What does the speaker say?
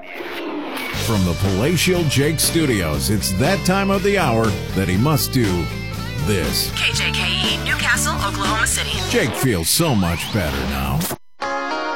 From the Palatial Jake Studios, it's that time of the hour that he must do this. KJKE, Newcastle, Oklahoma City. Jake feels so much better now.